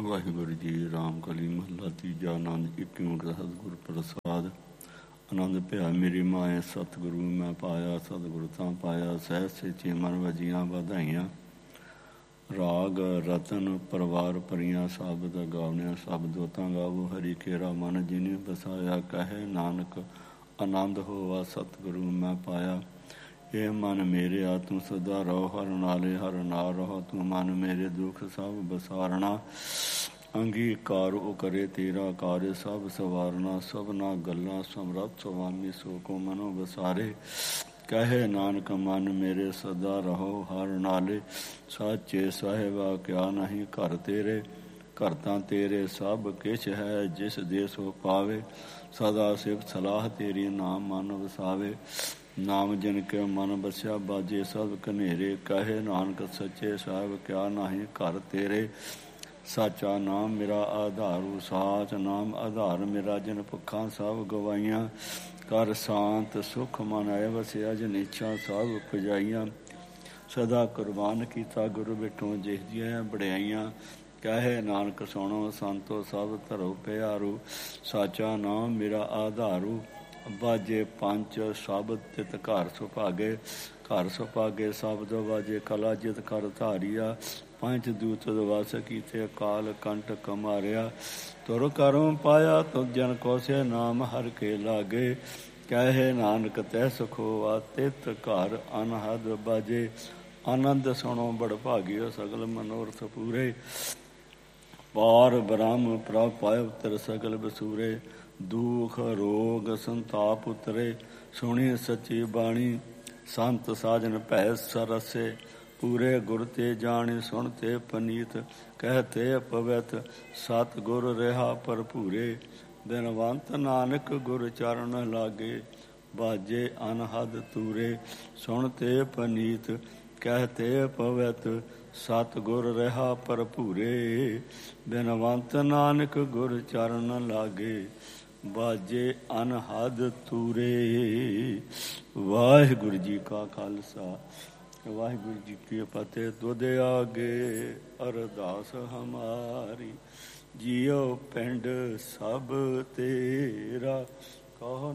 ਵਾਹਿਗੁਰੂ ਜੀ। ਰਾਮਕਲੀ ਮਹੱਲਾ ਤੀਜਾ। ਆਨੰਦ ਇੱਕ ਓਂਕਾਰ ਸਤਿਗੁਰ ਪ੍ਰਸਾਦ। ਆਨੰਦ ਭਿਆ ਮੇਰੀ ਮਾਏ ਸਤਿਗੁਰੂ ਮੈਂ ਪਾਇਆ, ਸਤਿਗੁਰ ਤਾਂ ਪਾਇਆ। ਸਹਿ ਸੇਚੇ ਮਨ ਵਜੀਆਂ ਵਧਾਈਆਂ। ਰਾਗ ਰਤਨ ਪਰਿਵਾਰ ਭਰੀਆਂ, ਸ਼ਬਦ ਗਾਵਣਿਆ ਸ਼ਬਦ ਤਾਂ ਗਾਵੋ। ਹਰੀ ਕੇਰਾ ਮਨ ਜਿਨੇ ਵਸਾਇਆ, ਕਹੇ ਨਾਨਕ ਆਨੰਦ ਹੋਵਾ ਸਤਿਗੁਰੂ ਮੈਂ ਪਾਇਆ। ਇਹ ਮਨ ਮੇਰੇ ਆ ਤੂੰ ਸਦਾ ਰਹੋ, ਹਰ ਨਾਲੇ ਹਰ ਨਾਲ ਰਹੋ। ਤੂੰ ਮਨ ਮੇਰੇ ਦੁੱਖ ਸਭ ਬਸਾਰਣਾ, ਅੰਗੀਕਾਰ ਉਹ ਕਰੇ ਤੇਰਾ ਕਾਰਜ ਸਭ ਸਵਾਰਨਾ। ਸਭਨਾ ਗੱਲਾਂ ਸਮਰੱਥ ਸੁਆਮੀ ਸੋ ਕੋ ਮਨੋ ਵਸਾਰੇ। ਕਹੇ ਨਾਨਕ ਮਨ ਮੇਰੇ ਸਦਾ ਰਹੋ ਹਰ ਨਾਲੇ। ਸਾਚੇ ਸਾਹਿਬਾ ਕਿਆ ਨਹੀਂ ਘਰ ਤੇਰੇ, ਘਰ ਤਾਂ ਤੇਰੇ ਸਭ ਕਿਛ ਹੈ ਜਿਸ ਦੇ ਸੋ ਪਾਵੇ। ਸਦਾ ਸਿਫਤ ਸਲਾਹ ਤੇਰੀ ਨਾਮ ਮਨ ਵਸਾਵੇ। ਨਾਮ ਜਿਨ ਕੇ ਮਨ ਬਸਿਆ ਬਾਜੇ ਸਭ ਕਨੇਰੇ। ਕਹੇ ਨਾਨਕ ਸੱਚੇ ਸਾਹਿਬ ਕਿਆ ਨਹੀਂ ਘਰ ਤੇਰੇ। ਸਾਚਾ ਨਾਮ ਮੇਰਾ ਆਧਾਰੂ, ਸਾਚ ਨਾਮ ਆਧਾਰ ਮੇਰਾ। ਜਿਨ ਭੁੱਖਾਂ ਸਭ ਗਵਾਈਆਂ, ਕਰ ਸ਼ਾਂਤ ਸੁਖ ਮਨ ਆਏ ਵਸਿਆ। ਜਿਨ ਇੱਛਾ ਸਭ ਪੁਜਾਈਆਂ, ਸਦਾ ਕੁਰਬਾਨ ਕੀਤਾ ਗੁਰੂ ਬਿਟੋਂ ਜਿਸ ਦੀਆਂ ਵਡਿਆਈਆਂ। ਕਹੇ ਨਾਨਕ ਸੁਣੋ ਸੰਤੋ ਸਭ ਧਰੋ ਪਿਆਰੂ। ਸਾਚਾ ਨਾਮ ਮੇਰਾ ਆਧਾਰੂ, ਬਾਜੇ ਪੰਜ ਸ਼ਬਦ ਤਿਤ ਘਰ ਸੁਭਾਗੇ। ਘਰ ਸੁਭਾਗੇ ਸ਼ਬਦ ਬਾਜੇ ਕਲਾ ਜਿਤ ਕਰ ਧਾਰੀਆ। ਪੰਜ ਦੂਤ ਵਸ ਕੀਤੇ ਕਾਲ ਕੰਟਕ ਮਾਰਿਆ। ਤੁਰ ਕਰਮ ਪਾਇਆ ਤੁਧ ਜਨ ਕੋਸੇ, ਨਾਮ ਹਰ ਕੇ ਲਾਗੇ। ਕਹੇ ਨਾਨਕ ਤੈ ਸੁਖੋਆ ਤਿਤ ਘਰ ਅਨਹਦ ਬਾਜੇ। ਆਨੰਦ ਸੁਣੋ ਬੜ ਭਾਗਿਓ ਸਗਲ ਮਨੋਰਥ ਪੂਰੇ। ਪਾਰ ਬ੍ਰਹਮ ਪ੍ਰਭ ਪਾਇ ਉਤਰ ਸਗਲ ਬਸੂਰੇ। ਦੁਖ ਰੋਗ ਸੰਤਾਪ ਉਤਰੇ, ਸੁਣੀ ਸੱਚੀ ਬਾਣੀ। ਸੰਤ ਸਾਜਨ ਭੈ ਸਰਸੇ, ਪੂਰੇ ਗੁਰ ਤੇ ਜਾਣੀ। ਸੁਣ ਤੇ ਪਨੀਤ ਕਹਿਤੇ ਪਵਿੱਤ, ਸਤ ਗੁਰ ਰਿਹਾ ਭਰਪੂਰੇ। ਬਿਨਵੰਤ ਨਾਨਕ ਗੁਰ ਚਰਨ ਲਾਗੇ, ਬਾਜੇ ਅਨਹਦ ਤੂਰੇ। ਸੁਣ ਤੇ ਪਨੀਤ ਕਹਿਤੇ ਪਵਿੱਤ, ਸਤ ਗੁਰ ਰਿਹਾ ਭਰਪੂਰੇ। ਬਿਨਵੰਤ ਨਾਨਕ ਗੁਰ ਚਰਨ ਲਾਗੇ, ਬਾਜੇ ਅਨਹਦ ਤੂਰੇ। ਵਾਹਿਗੁਰੂ ਜੀ ਕਾ ਖਾਲਸਾ, ਵਾਹਿਗੁਰੂ ਜੀ ਕੀ ਫਤਿਹ। ਤੁਧ ਆਗੇ ਅਰਦਾਸ ਹਮਾਰੀ, ਜੀਉ ਪਿੰਡ ਸਭ ਤੇਰਾ। ਕਹੋ